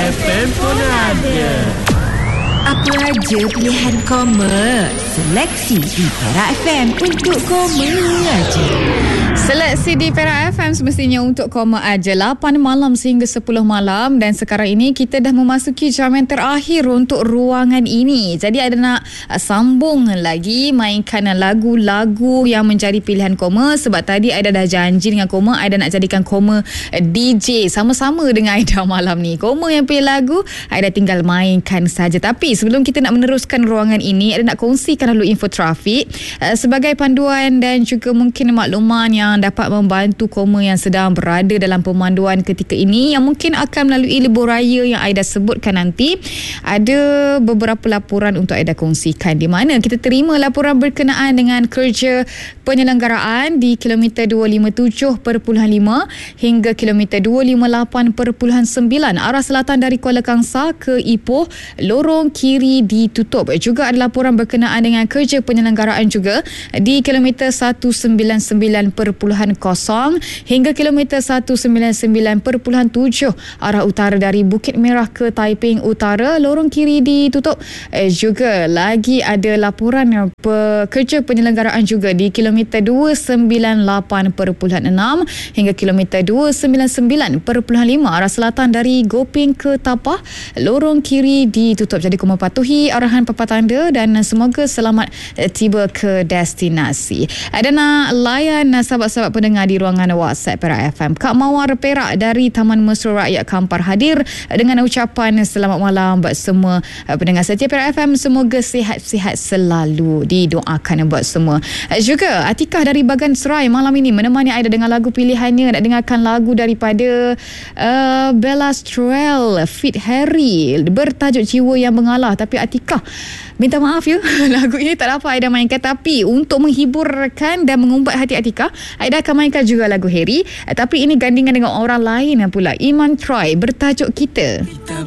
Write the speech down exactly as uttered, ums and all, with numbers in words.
F M pun ada. Apa aja pilihan koma? Seleksi di Perak F M untuk koma aja. Seleksi di Perak F M semestinya untuk koma aja. lapan malam sehingga sepuluh malam. Dan sekarang ini kita dah memasuki jam yang terakhir untuk ruangan ini. Jadi ada nak sambung lagi mainkan lagu-lagu yang menjadi pilihan koma. Sebab tadi Aida dah janji dengan koma, Aida nak jadikan koma D J sama-sama dengan Aida malam ni. Koma yang pilih lagu, Aida tinggal mainkan saja. Tapi sebelum kita nak meneruskan ruangan ini, Aida nak kongsikan dulu info trafik sebagai panduan dan juga mungkin makluman yang dapat membantu koma yang sedang berada dalam pemanduan ketika ini, yang mungkin akan melalui libur raya yang Aida sebutkan nanti. Ada beberapa laporan untuk Aida kongsikan, di mana kita terima laporan berkenaan dengan kerja penyelenggaraan di kilometer dua lima tujuh perpuluhan lima hingga kilometer dua lima lapan perpuluhan sembilan arah selatan dari Kuala Kangsar ke Ipoh, lorong kiri ditutup. Juga ada laporan berkenaan dengan kerja penyelenggaraan juga di kilometer seratus sembilan puluh sembilan perpuluhan kosong hingga kilometer seratus sembilan puluh sembilan perpuluhan tujuh arah utara dari Bukit Merah ke Taiping Utara, lorong kiri ditutup. Eh, juga lagi ada laporan pekerja penyelenggaraan juga di kilometer dua sembilan lapan perpuluhan enam hingga kilometer dua sembilan sembilan perpuluhan lima arah selatan dari Goping ke Tapah, lorong kiri ditutup. Jadi koma patuhi arahan papatanda dan semoga selamat tiba ke destinasi. Ada nak layan sahabat-sahabat pendengar di ruangan WhatsApp Perak F M. Kak Mawar Perak dari Taman Mesra Rakyat Kampar hadir dengan ucapan selamat malam buat semua pendengar setia Perak F M. Semoga sihat-sihat selalu, didoakan buat semua. Juga Atikah dari Bagan Serai malam ini menemani Aida dengan lagu pilihannya. Nak dengarkan lagu daripada uh, Bella Strel Fit Harry bertajuk Jiwa Yang Mengalah. Tapi Atikah minta maaf ya, lagu ini tak dapat Aida mainkan. Tapi untuk menghiburkan dan mengumbat hati Atikah, Aida akan mainkan juga lagu Harry. Tapi ini gandingan dengan orang lain pula, Iman Troy bertajuk Kita.